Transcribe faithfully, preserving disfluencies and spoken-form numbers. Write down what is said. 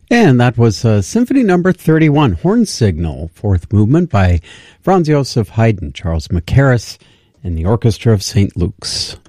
And that was uh, Symphony Number thirty-one, Horn Signal, fourth movement by Franz Joseph Haydn, Charles Mackerras, and the Orchestra of Saint Luke's.